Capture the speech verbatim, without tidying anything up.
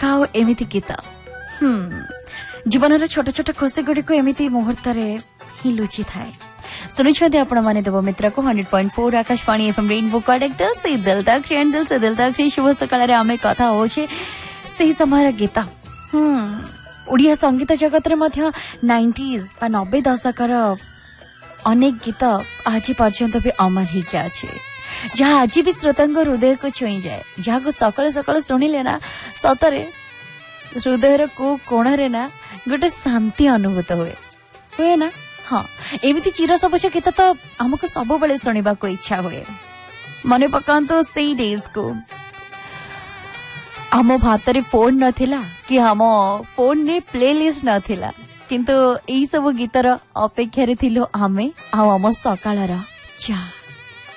खाओ एमिति गीत जीवन छोट छोट खुशी गुड़ी को एमिति मुहूर्त ही लुचि थाए शुणुंट आपण मैंने देव मित्र को hundred point four Akashvani FM rainbow connect से दिल तक फ्रेंड दिल से दिल तक शुभ सकाळ आम कथा होचे से समय गीत ओडिया संगीत जगत रे मध्य नाइंटीज़ बा नब्बे दशकर अनेक गीत आज पर्यंत भी अमर ही क्या अच्छे जहाँ आज भी श्रोतांग हृदय को छुई जाए जहाँ को सकाल सकाल शुणिले ना सतरे हृदय को कोण रे ना गोटे शांति अनुभूत हुए हुए ना हाँ एमती चिर सबुज गीत तो आमको सब बेले शुणा को इच्छा हुए मन पकांतो से डेज को आम भातरे फोन नथिला कि आम फोन रे प्लेलिस्ट नथिला किंतु एई सब गीतर अपेक्षा रे थिलो आमे आ आम सकाळर चा।